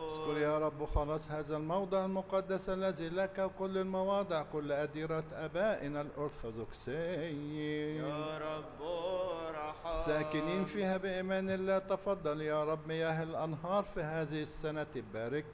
اذكر يا رب خلاص هذا الموضع المقدس الذي لك وكل المواضع كل أديرة آبائنا الأرثوذكسيين يا رب ارحم. ساكنين فيها بإيمان الله. تفضل يا رب مياه الأنهار في هذه السنة بارك